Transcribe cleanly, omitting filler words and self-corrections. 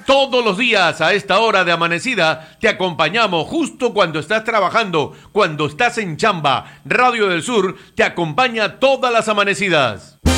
Todos los días a esta hora de amanecida te acompañamos justo cuando estás trabajando, cuando estás en chamba. Radio del Sur te acompaña todas las amanecidas.